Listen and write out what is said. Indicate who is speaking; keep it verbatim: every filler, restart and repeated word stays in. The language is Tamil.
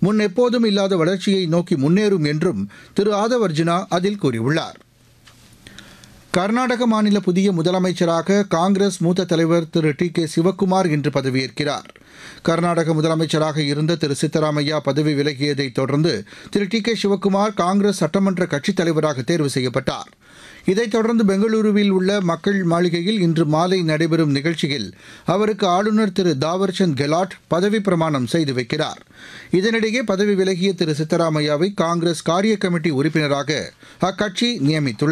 Speaker 1: முன் எப்போதும் இல்லாத வளர்ச்சியை நோக்கி முன்னேறும் என்றும் திரு ஆதவ் அர்ஜுனா அதில் கூறியுள்ளார். கர்நாடக மாநில புதிய முதலமைச்சராக காங்கிரஸ் மூத்த தலைவர் திரு டி கே சிவக்குமார் இன்று பதவியேற்கிறார். கர்நாடக முதலமைச்சராக இருந்த திரு சித்தராமையா பதவி விலகியதைத் தொடர்ந்து திரு டி கே சிவக்குமார் காங்கிரஸ் சட்டமன்ற கட்சித் தலைவராக தேர்வு செய்யப்பட்டார். இதைத் தொடர்ந்து பெங்களூருவில் உள்ள மக்கள் மாளிகையில் இன்று மாலை நடைபெறும் நிகழ்ச்சியில் அவருக்கு ஆளுநர் திரு தாவர்சந்த் கெலாட் பதவிப் பிரமாணம் செய்து வைக்கிறார். இதனிடையே பதவி விலகிய திரு சித்தராமையாவை காங்கிரஸ் காரிய கமிட்டி உறுப்பினராக அக்கட்சி நியமித்துள்ளது.